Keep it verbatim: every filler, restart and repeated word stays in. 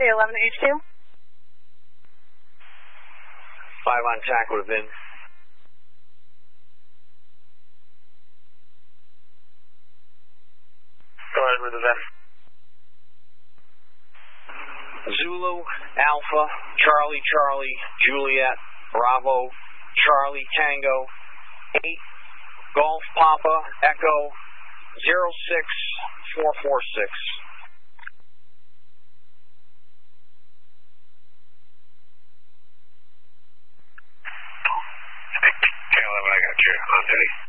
K eleven H two. Five on tack would have been. Go ahead with the vest. Zulu, Alpha, Charlie, Charlie, Juliet, Bravo, Charlie, Tango, eight, Golf, Papa, Echo, zero six four four six. K eleven, I got you. On duty.